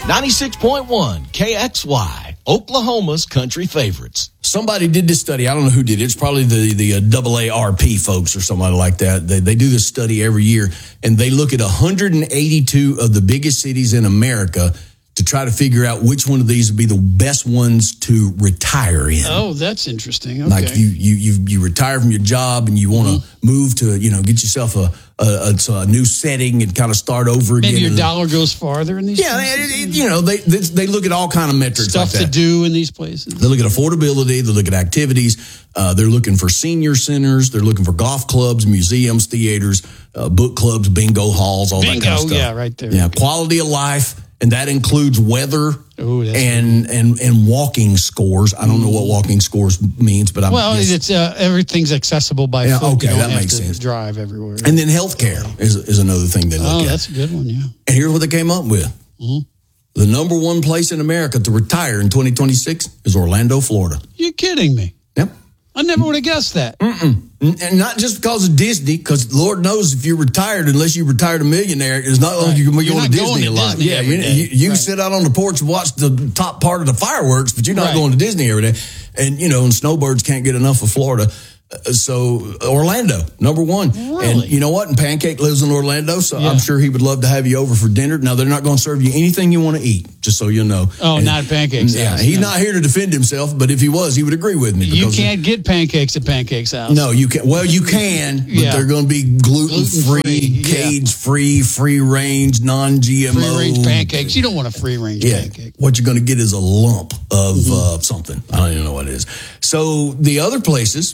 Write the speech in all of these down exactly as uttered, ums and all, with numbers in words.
ninety-six point one K X Y, Oklahoma's country favorites. Somebody did this study. I don't know who did it. It's probably the, the uh, double A R P folks or somebody like that. They, they do this study every year, and they look at one hundred eighty-two of the biggest cities in America to try to figure out which one of these would be the best ones to retire in. Oh, that's interesting. Okay. Like you, you, you, you retire from your job and you want to mm-hmm. move to, you know, get yourself a, a, a, a new setting and kind of start over again. Maybe your dollar goes farther in these yeah, places. Yeah, you know, they, they they look at all kind of metrics Stuff like that. to do in these places. They look at affordability. They look at activities. Uh, they're looking for senior centers. They're looking for golf clubs, museums, theaters, uh, book clubs, bingo halls, all bingo, that kind of stuff. yeah, right there. Yeah, quality of life. And that includes weather Ooh, and, and and walking scores. I don't know what walking scores means, but I'm well, yes. it's uh, everything's accessible by yeah, foot. Okay, you don't that have makes to sense. Drive everywhere, and then healthcare is is another thing they look oh, at. Oh, that's a good one. Yeah. And here's what they came up with: mm-hmm. the number one place in America to retire in twenty twenty-six is Orlando, Florida. You're kidding me? Yep. I never would have guessed that. Mm-mm. And not just because of Disney, because Lord knows if you're retired, unless you retired a millionaire, it's not like right. you're going to go to Disney a lot. Yeah, you, you, you right. can sit out on the porch and watch the top part of the fireworks, but you're not right. going to Disney every day. And, you know, and snowbirds can't get enough of Florida. Uh, so Orlando, number one. Really? And you know what? And Pancake lives in Orlando, so yeah. I'm sure he would love to have you over for dinner. Now, they're not going to serve you anything you want to eat, just so you know. Oh, and, not pancakes. Yeah, house, he's no. not here to defend himself, but if he was, he would agree with me. You can't get pancakes at Pancake's house. No, you can't. Well, you can, but yeah. they're going to be gluten-free, gluten-free cage-free, yeah. free-range, non-G M O. Free-range pancakes. You don't want a free-range yeah. pancake. What you're going to get is a lump of mm-hmm. uh, something. I don't even know what it is. So the other places...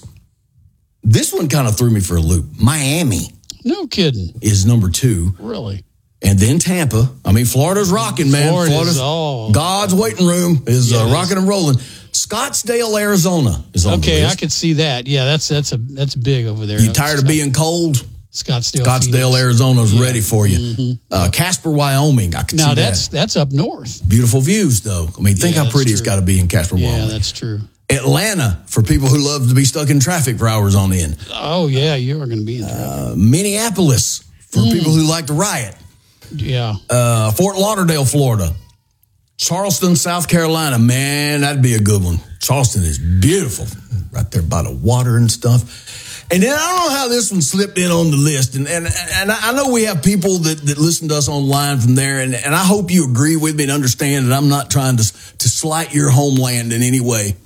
This one kind of threw me for a loop. Miami. No kidding. Is number two. Really? And then Tampa. I mean, Florida's rocking, man. Florida's, Florida's all... God's waiting room is yeah, uh, rocking and rolling. Scottsdale, Arizona is on okay, the list. I could see that. Yeah, that's that's a that's big over there. You tired of being cold? Scottsdale, Scottsdale, Phoenix. Arizona's yeah. ready for you. Mm-hmm. Uh, Casper, Wyoming. I could now see that's that. that's up north. Beautiful views, though. I mean, think yeah, how pretty it's got to be in Casper, yeah, Wyoming. Yeah, that's true. Atlanta, for people who love to be stuck in traffic for hours on end. Oh, yeah, you are going to be in traffic. Uh, Minneapolis, for mm. people who like to riot. Yeah. Uh, Fort Lauderdale, Florida. Charleston, South Carolina. Man, that'd be a good one. Charleston is beautiful. Right there by the water and stuff. And then I don't know how this one slipped in on the list. And and, and I know we have people that, that listen to us online from there. And, and I hope you agree with me and understand that I'm not trying to, to slight your homeland in any way.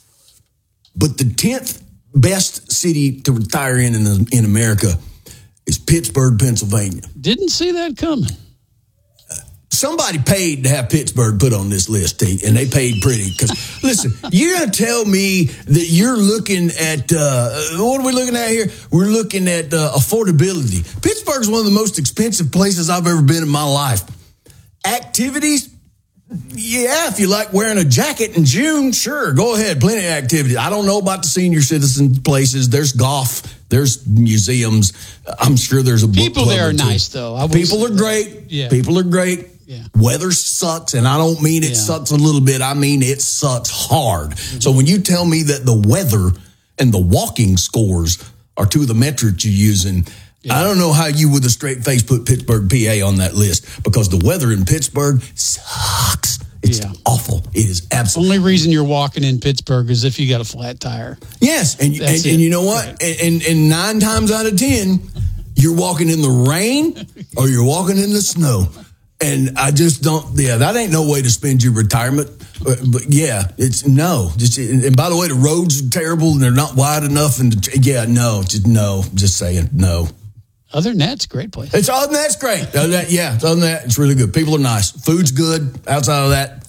But the tenth best city to retire in in, in America is Pittsburgh, Pennsylvania. Didn't see that coming. Somebody paid to have Pittsburgh put on this list, T, and they paid pretty. Because, listen, you're going to tell me that you're looking at, uh, what are we looking at here? We're looking at uh, affordability. Pittsburgh's one of the most expensive places I've ever been in my life. Activities? Yeah, if you like wearing a jacket in June, sure, go ahead. Plenty of activities. I don't know about the senior citizen places. There's golf. There's museums. I'm sure there's a book People club there are or two. nice, though. I People are great. Yeah. People are great. Yeah. Weather sucks, and I don't mean it yeah. sucks a little bit. I mean it sucks hard. Mm-hmm. So when you tell me that the weather and the walking scores are two of the metrics you're using, yeah. I don't know how you with a straight face put Pittsburgh, P A on that list, because the weather in Pittsburgh sucks. It's yeah. awful. It is absolutely. Only reason you're walking in Pittsburgh is if you got a flat tire. Yes, and and, and you know what? Right. And, and and nine times out of ten, you're walking in the rain or you're walking in the snow. And I just don't, yeah, that ain't no way to spend your retirement. But, but yeah, it's no. Just, and by the way, the roads are terrible and they're not wide enough. And the, yeah, no, just no, just saying no. Other than that, it's a great place. It's other than that's great. Other than that, yeah, other than that, it's really good. People are nice. Food's good. Outside of that,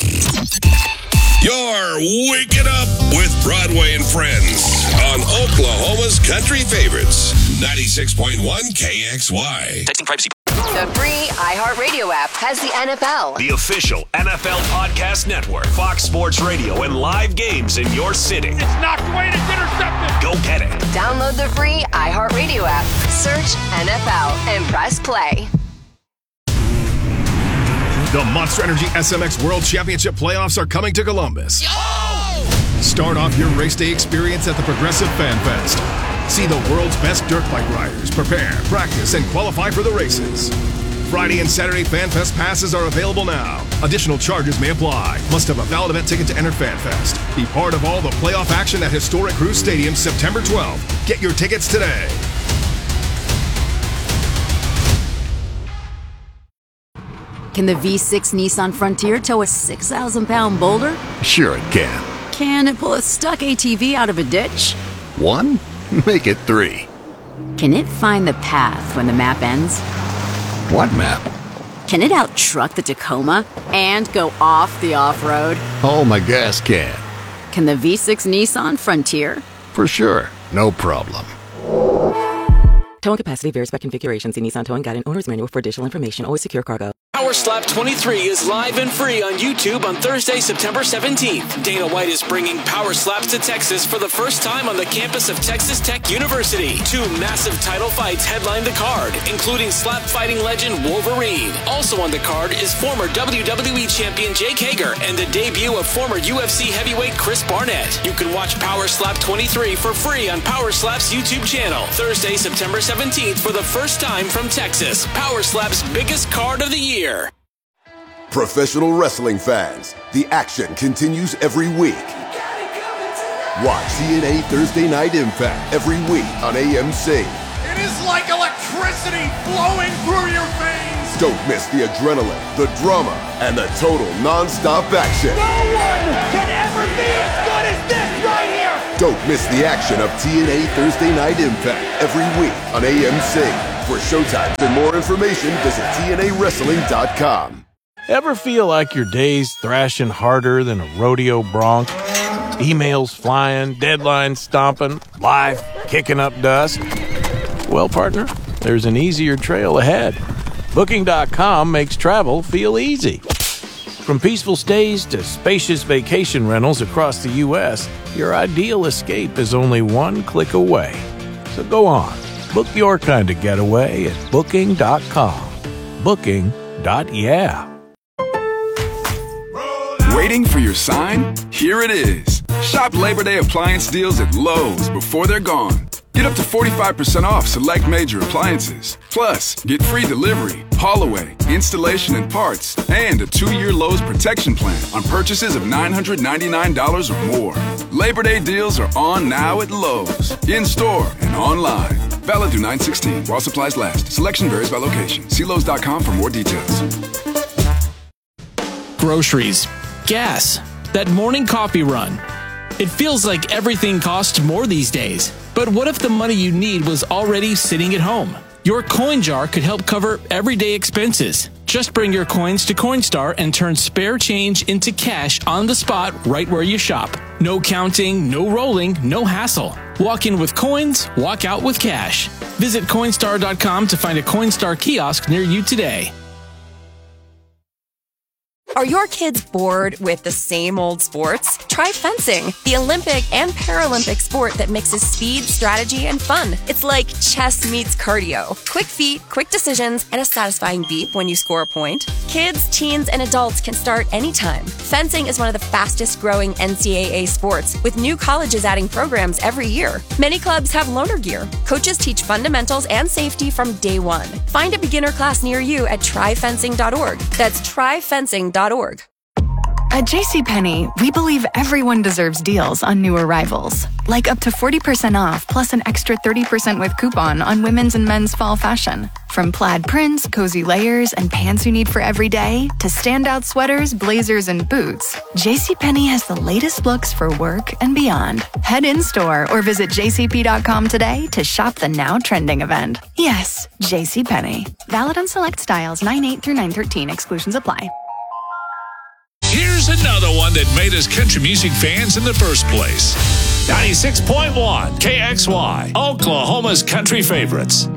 you're waking up with Broadway and Friends on Oklahoma's Country Favorites, ninety-six point one K X Y. Texting privacy. The free iHeartRadio app has the N F L. The official N F L podcast network, Fox Sports Radio, and live games in your city. It's knocked away and it's intercepted. Go get it. Download the free iHeartRadio app. Search N F L and press play. The Monster Energy S M X World Championship playoffs are coming to Columbus. Yo! Start off your race day experience at the Progressive Fan Fest. See the world's best dirt bike riders prepare, practice, and qualify for the races. Friday and Saturday FanFest passes are available now. Additional charges may apply. Must have a valid event ticket to enter FanFest. Be part of all the playoff action at historic Crew Stadium September twelfth. Get your tickets today. Can the V six Nissan Frontier tow a six thousand pound boulder? Sure it can. Can it pull a stuck A T V out of a ditch? One? Make it three. Can it find the path when the map ends? What map? Can it out-truck the Tacoma and go off the off-road? Oh, my gas can. Can the V six Nissan Frontier? For sure. No problem. Towing capacity varies by configuration. See Nissan Towing Guide and Owner's Manual for additional information. Always secure cargo. Power Slap twenty-three is live and free on YouTube on Thursday, September seventeenth. Dana White is bringing Power Slaps to Texas for the first time on the campus of Texas Tech University. Two massive title fights headline the card, including slap fighting legend Wolverine. Also on the card is former W W E champion Jake Hager and the debut of former U F C heavyweight Chris Barnett. You can watch Power Slap twenty-three for free on Power Slap's YouTube channel. Thursday, September seventeenth for the first time from Texas. Power Slap's biggest card of the year. Professional wrestling fans, the action continues every week. Watch T N A Thursday Night Impact every week on A M C. It is like electricity flowing through your veins. Don't miss the adrenaline, the drama, and the total non-stop action. No one can ever be as good as this right here. Don't miss the action of T N A Thursday Night Impact every week on A M C. For showtimes and more information, visit T N A wrestling dot com. Ever feel like your day's thrashing harder than a rodeo bronc? Emails flying, deadlines stomping, life kicking up dust? Well, partner, there's an easier trail ahead. Booking dot com makes travel feel easy. From peaceful stays to spacious vacation rentals across the U S, your ideal escape is only one click away. So go on, book your kind of getaway at Booking dot com. Booking. Yeah. Waiting for your sign? Here it is. Shop Labor Day appliance deals at Lowe's before they're gone. Get up to forty-five percent off select major appliances. Plus, get free delivery, haul away, installation and parts, and a two-year Lowe's protection plan on purchases of nine hundred ninety-nine dollars or more. Labor Day deals are on now at Lowe's, in-store and online. Valid through nine sixteen while supplies last. Selection varies by location. See Lowe's dot com for more details. Groceries, gas, that morning coffee run. It feels like everything costs more these days. But what if the money you need was already sitting at home? Your coin jar could help cover everyday expenses. Just bring your coins to Coinstar and turn spare change into cash on the spot right where you shop. No counting, no rolling, no hassle. Walk in with coins, walk out with cash. Visit Coinstar dot com to find a Coinstar kiosk near you today. Are your kids bored with the same old sports? Try fencing, the Olympic and Paralympic sport that mixes speed, strategy, and fun. It's like chess meets cardio. Quick feet, quick decisions, and a satisfying beep when you score a point. Kids, teens, and adults can start anytime. Fencing is one of the fastest growing N C double A sports, with new colleges adding programs every year. Many clubs have loaner gear. Coaches teach fundamentals and safety from day one. Find a beginner class near you at try fencing dot org. That's try fencing dot org. At JCPenney, we believe everyone deserves deals on new arrivals, like up to forty percent off plus an extra thirty percent with coupon on women's and men's fall fashion. From plaid prints, cozy layers, and pants you need for every day, to standout sweaters, blazers, and boots, JCPenney has the latest looks for work and beyond. Head in-store or visit J C P dot com today to shop the now trending event. Yes, JCPenney. Valid on select styles nine eight through nine thirteen. Exclusions apply. Here's another one that made us country music fans in the first place. ninety-six point one K X Y, Oklahoma's country favorites.